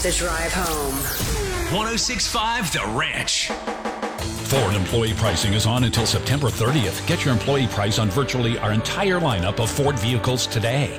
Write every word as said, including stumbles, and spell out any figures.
The Drive Home. one oh six point five The Ranch. Ford employee pricing is on until September thirtieth. Get your employee price on virtually our entire lineup of Ford vehicles today.